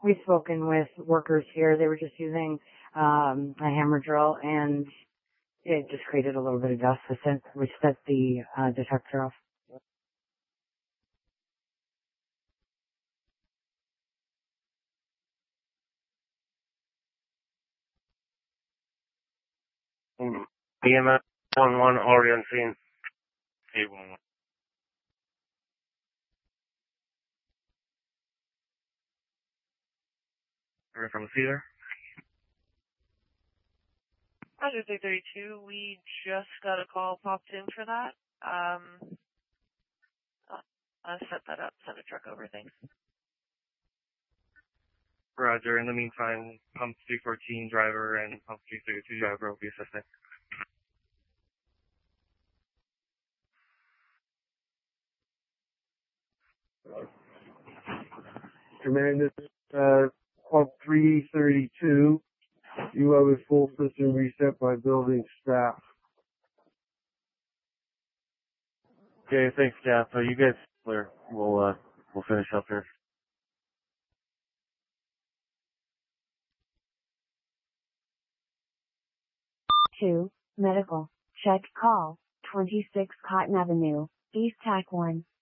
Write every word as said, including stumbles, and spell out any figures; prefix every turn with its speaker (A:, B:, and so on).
A: we've spoken with workers here. They were just using um, a hammer drill, and it just created a little bit of dust. We set, we set the uh, detector off.
B: E M S one one already on scene. eight one one. We're from Cedar.
C: Roger, three thirty-two. We just got a call popped in for that. Um, I'll set that up, send a truck over, thanks.
B: Roger. In the meantime, pump three fourteen driver and pump three thirty-two driver will be assisting.
D: Command, this uh, pump three thirty-two. You have a full system reset by building staff.
B: Okay, thanks, Jeff. So you guys clear. We'll uh, we'll finish up here.
E: Two, medical, check call, twenty-six Cotton Avenue, East Tac one.